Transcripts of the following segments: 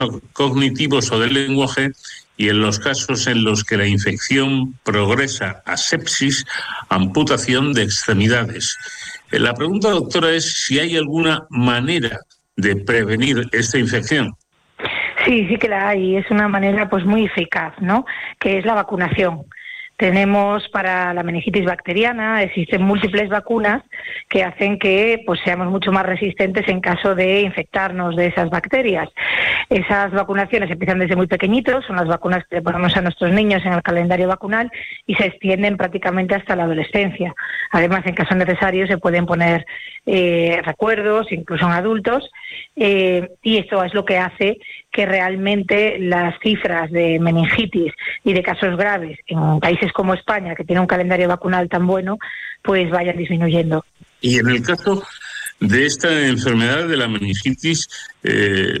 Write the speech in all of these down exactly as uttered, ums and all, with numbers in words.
cognitivos o del lenguaje, y en los casos en los que la infección progresa a sepsis, amputación de extremidades. La pregunta, doctora, es si hay alguna manera de prevenir esta infección. Sí, sí que la hay. Es una manera pues muy eficaz, ¿no? Que es la vacunación. Tenemos para la meningitis bacteriana, existen múltiples vacunas que hacen que pues seamos mucho más resistentes en caso de infectarnos de esas bacterias. Esas vacunaciones empiezan desde muy pequeñitos, son las vacunas que le ponemos a nuestros niños en el calendario vacunal y se extienden prácticamente hasta la adolescencia. Además, en caso necesario, se pueden poner eh, recuerdos, incluso en adultos, eh, y esto es lo que hace que realmente las cifras de meningitis y de casos graves en países como España, que tiene un calendario vacunal tan bueno, pues vayan disminuyendo. Y en el caso de esta enfermedad de la meningitis, eh,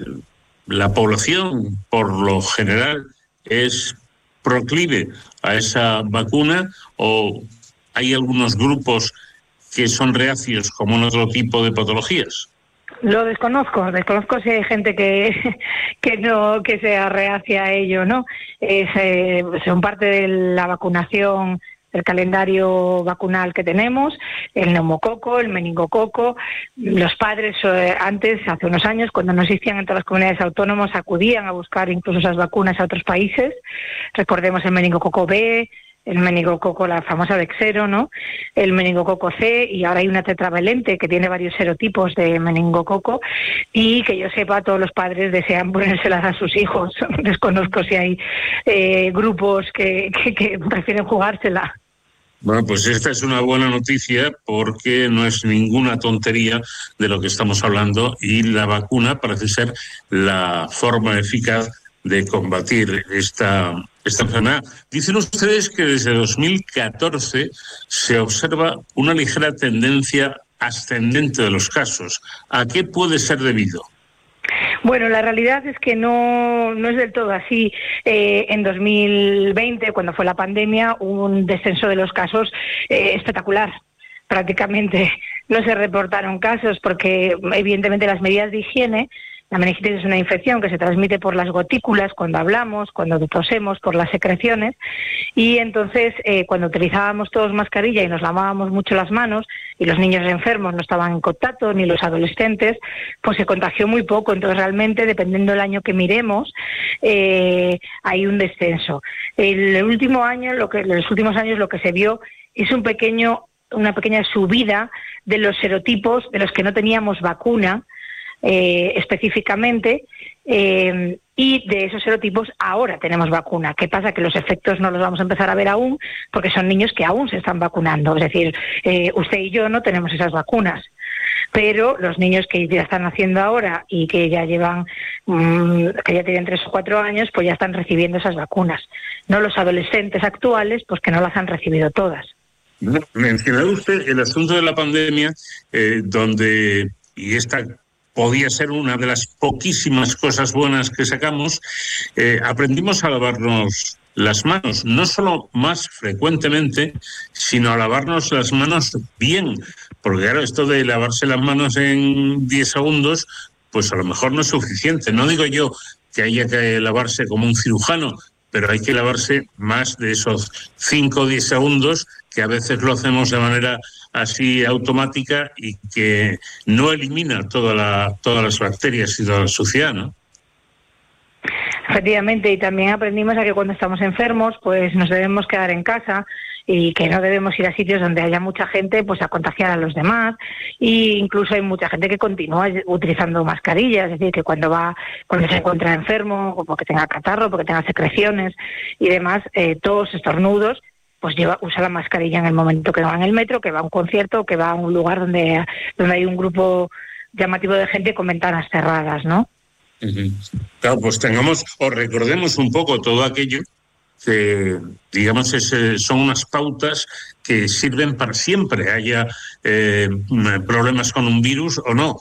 la población, por lo general, es proclive a esa vacuna, o hay algunos grupos que son reacios, como en otro tipo de patologías. Lo desconozco, desconozco si hay gente que que no que sea reacia a ello, ¿no? Es, eh, son parte de la vacunación, el calendario vacunal que tenemos, el neumococo, el meningococo. Los padres eh, antes, hace unos años, cuando no existían en todas las comunidades autónomas, acudían a buscar incluso esas vacunas a otros países. Recordemos el meningococo B, el meningococo, la famosa Bexero, ¿no? El meningococo C, y ahora hay una tetravalente que tiene varios serotipos de meningococo, y que yo sepa, todos los padres desean ponérselas a sus hijos. Desconozco si hay eh, grupos que, que, que prefieren jugársela. Bueno, pues esta es una buena noticia, porque no es ninguna tontería de lo que estamos hablando, y la vacuna parece ser la forma eficaz de combatir esta, esta enfermedad. Dicen ustedes que desde dos mil catorce se observa una ligera tendencia ascendente de los casos. ¿A qué puede ser debido? Bueno, la realidad es que no, no es del todo así. Eh, en dos mil veinte, cuando fue la pandemia, hubo un descenso de los casos eh, espectacular. Prácticamente no se reportaron casos porque, evidentemente, las medidas de higiene. La meningitis es una infección que se transmite por las gotículas cuando hablamos, cuando tosemos, por las secreciones, y entonces eh, cuando utilizábamos todos mascarilla y nos lavábamos mucho las manos, y los niños enfermos no estaban en contacto, ni los adolescentes, pues se contagió muy poco. Entonces realmente, dependiendo del año que miremos, eh, hay un descenso. El último año, lo que, en los últimos años lo que se vio es un pequeño, una pequeña subida de los serotipos de los que no teníamos vacuna, Eh, específicamente, eh, y de esos serotipos ahora tenemos vacuna. ¿Qué pasa? Que los efectos no los vamos a empezar a ver aún, porque son niños que aún se están vacunando. Es decir, eh, usted y yo no tenemos esas vacunas, pero los niños que ya están haciendo ahora y que ya llevan, mmm, que ya tienen tres o cuatro años, pues ya están recibiendo esas vacunas. No los adolescentes actuales, pues que no las han recibido todas. Mencionaba usted el asunto de la pandemia, eh, donde, y esta podía ser una de las poquísimas cosas buenas que sacamos, eh, aprendimos a lavarnos las manos, no solo más frecuentemente, sino a lavarnos las manos bien, porque claro, esto de lavarse las manos en diez segundos, pues a lo mejor no es suficiente. No digo yo que haya que lavarse como un cirujano, pero hay que lavarse más de esos cinco o diez segundos, que a veces lo hacemos de manera así automática y que no elimina toda la, todas las bacterias y toda la suciedad, ¿no? Efectivamente, y también aprendimos a que cuando estamos enfermos, pues nos debemos quedar en casa y que no debemos ir a sitios donde haya mucha gente, pues a contagiar a los demás. Y incluso hay mucha gente que continúa utilizando mascarillas, es decir, que cuando va, cuando se encuentra enfermo, o porque tenga catarro, porque tenga secreciones y demás, eh, tos, estornudos, pues lleva, usa la mascarilla en el momento que va en el metro, que va a un concierto, que va a un lugar donde, donde hay un grupo llamativo de gente con ventanas cerradas, ¿no? Uh-huh. Claro, pues tengamos o recordemos un poco todo aquello que, digamos, es, son unas pautas que sirven para siempre, haya eh, problemas con un virus o no.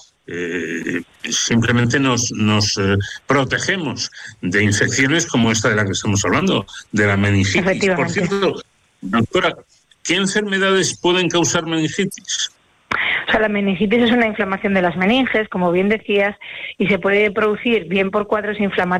Eh, simplemente nos, nos eh, protegemos de infecciones como esta de la que estamos hablando, de la meningitis. Por cierto, doctora, ¿qué enfermedades pueden causar meningitis? O sea, la meningitis es una inflamación de las meninges, como bien decías, y se puede producir bien por cuadros inflamatorios